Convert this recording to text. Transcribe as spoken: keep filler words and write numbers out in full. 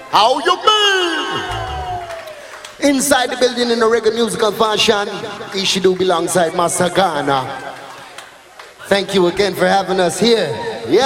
How you mean? Inside the building in a reggae musical fashion, Ishidu alongside Master Ghana. Thank you again for having us here.